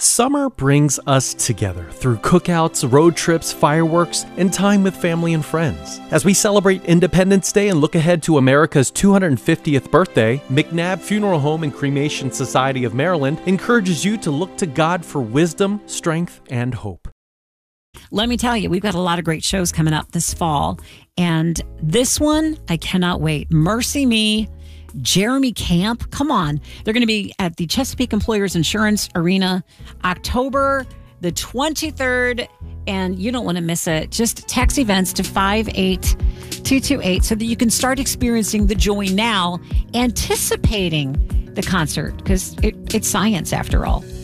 Summer brings us together through cookouts, road trips, fireworks, and time with family and friends. As we celebrate Independence Day and look ahead to America's 250th birthday, McNabb Funeral Home and Cremation Society of Maryland encourages you to look to God for wisdom, strength, and hope. Let me tell you, we've got a lot of great shows coming up this fall. And this one, I cannot wait. Mercy Me, Jeremy Camp. Come on. They're going to be at the Chesapeake Employers Insurance Arena October the 23rd. And you don't want to miss it. Just text events to 58228 so that you can start experiencing the joy now, anticipating the concert, because it's science after all.